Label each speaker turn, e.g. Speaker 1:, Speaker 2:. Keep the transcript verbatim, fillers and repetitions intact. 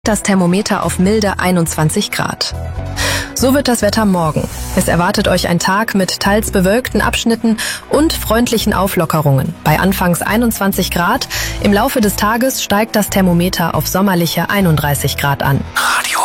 Speaker 1: Das Thermometer auf milde einundzwanzig Grad. So wird das Wetter morgen. Es erwartet euch ein Tag mit teils bewölkten Abschnitten und freundlichen Auflockerungen. Bei anfangs einundzwanzig Grad, im Laufe des Tages steigt das Thermometer auf sommerliche einunddreißig Grad an.